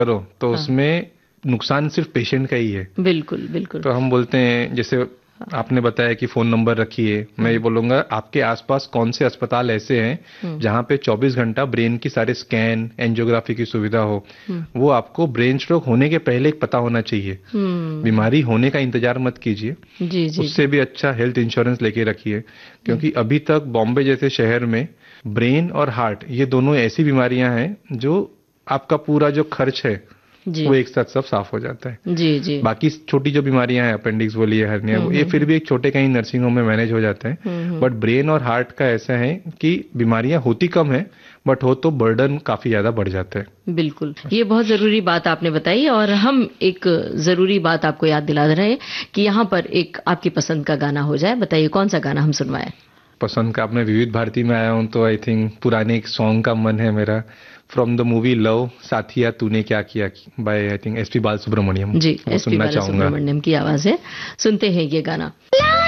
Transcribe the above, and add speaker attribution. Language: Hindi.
Speaker 1: करो तो
Speaker 2: हाँ,
Speaker 1: उसमें नुकसान सिर्फ पेशेंट का ही है।
Speaker 2: बिल्कुल बिल्कुल।
Speaker 1: तो हम बोलते हैं, जैसे आपने बताया कि फोन नंबर रखिए, मैं ये
Speaker 2: हम्म
Speaker 1: बोलूंगा आपके आसपास कौन से अस्पताल ऐसे हैं
Speaker 2: हम्म
Speaker 1: जहां पे 24 घंटा ब्रेन की सारे स्कैन, एंजियोग्राफी की सुविधा हो।
Speaker 2: हम्म
Speaker 1: वो आपको ब्रेन स्ट्रोक होने के पहले एक पता होना चाहिए।
Speaker 2: हम्म।
Speaker 1: बीमारी होने का इंतजार मत कीजिए।
Speaker 2: जी जी
Speaker 1: उससे
Speaker 2: जी।
Speaker 1: भी अच्छा हेल्थ इंश्योरेंस लेके रखिए,
Speaker 2: हम्म,
Speaker 1: क्योंकि अभी तक बॉम्बे जैसे शहर में ब्रेन और हार्ट ये दोनों ऐसी बीमारियां हैं जो आपका पूरा जो खर्च है
Speaker 2: जी
Speaker 1: वो एक साथ सब साफ हो जाता है।
Speaker 2: जी जी।
Speaker 1: बाकी छोटी जो बीमारियां हैं, अपेंडिक्स बोलिए, हर्निया, ये फिर
Speaker 2: हम्म।
Speaker 1: भी एक छोटे कहीं नर्सिंग होम में मैनेज हो जाते हैं।
Speaker 2: हम्म।
Speaker 1: बट ब्रेन और हार्ट का ऐसा है कि बीमारियां होती कम है, बट हो तो बर्डन काफी ज्यादा बढ़ जाता है।
Speaker 2: बिल्कुल, ये बहुत ज़रूरी बात आपने बताई और हम एक ज़रूरी बात आपको याद दिला रहे हैं कि यहाँ पर एक आपकी पसंद का गाना हो जाए। बताइए कौन सा गाना हम सुनवाएं?
Speaker 1: पसंद का, आपने विविध भारती में आया हूं तो आई थिंक पुराने एक सॉन्ग का मन है मेरा, फ्रॉम द मूवी लव, साथिया तूने क्या किया, बाय आई थिंक एसपी बाल सुब्रमण्यम।
Speaker 2: जी,
Speaker 1: वो
Speaker 2: एसपी
Speaker 1: सुनना चाहूंगा।
Speaker 2: बालासुब्रमण्यम की आवाज़ है। सुनते हैं ये गाना।